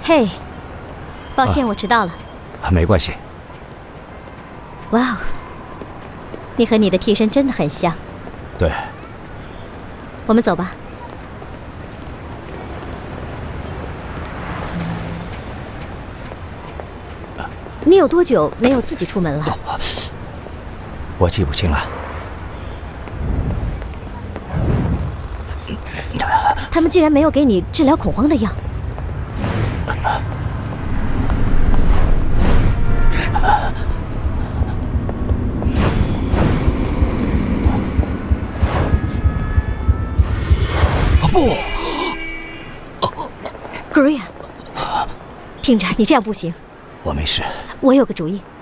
嘿，抱歉，我迟到了。 没关系。 哇哦，你和你的替身真的很像。 对。 我们走吧。你有多久没有自己出门了？ 我记不清了。 他们竟然没有给你治疗恐慌的药。 不 ，Gloria，听着，你这样不行。 我没事。 我有个主意。